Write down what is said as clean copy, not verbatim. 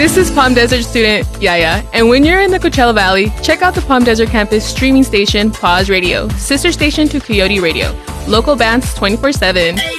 This is Palm Desert student Yaya, and when you're in the Coachella Valley, check out the Palm Desert campus streaming station, Pause Radio, sister station to Coyote Radio. Local bands 24/7.